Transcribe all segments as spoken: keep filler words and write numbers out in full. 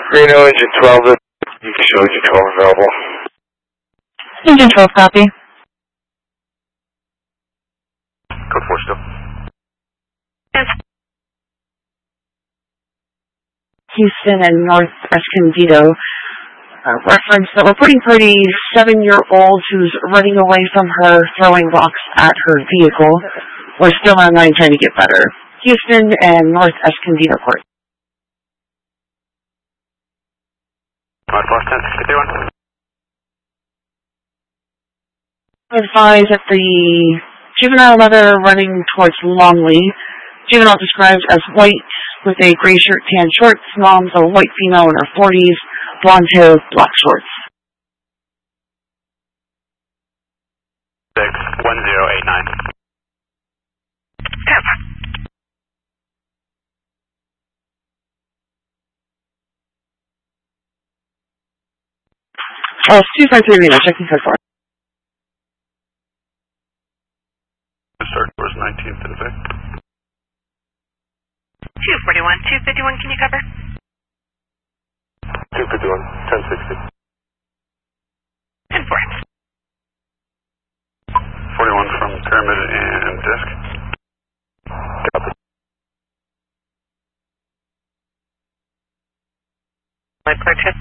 Reno, engine twelve, you can show engine twelve available. Engine twelve, copy. Code four still. Yes. Houston and North Escondido. Uh, reference the reporting party, seven-year-old who's running away from her, throwing rocks at her vehicle. We're still online trying to get better. Houston and North Escondido Court. Advise at the juvenile leather running towards Longley. Juvenile described as white with a gray shirt, tan shorts. Mom's a white female in her forties, blonde hair, black shorts. Six one zero eight nine. Oh, two five three Reno, checking code four. Start course nineteenth to the bay. two forty-one, two fifty-one, can you cover? two fifty-one, ten sixty. ten four. forty-one from Pyramid and Disc. Copy. My purchase.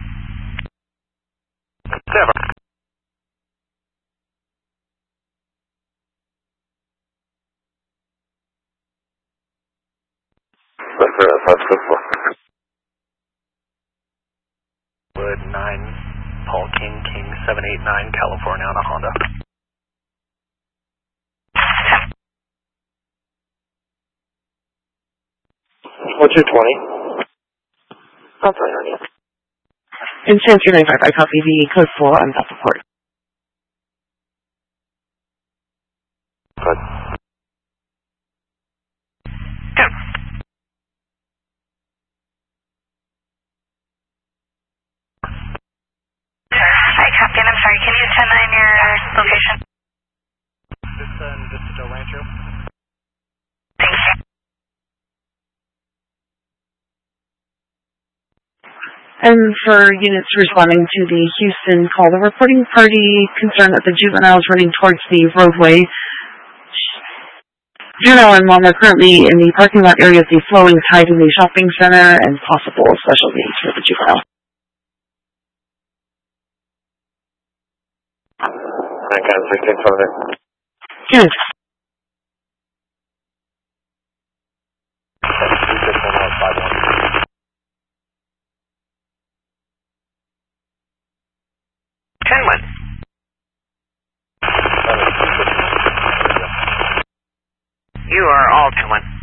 Seven. That's uh, that's good for. Wood nine, Paul King, King seven eight nine, California on a Honda. What's your twenty? I'll tell you on you. In San three nine five, I copy the code four on top of port. Good. Hi, Captain. I'm sorry. Can you send in your location? This uh, Vista Del Rancho. Thank you. And for units responding to the Houston call, the reporting party concerned that the juvenile is running towards the roadway. Juvenile and mom are currently in the parking lot area of the Flowing Tide in the shopping center and possible special needs for the juvenile. I got sixteen from there. Good. ten one. You are all ten one.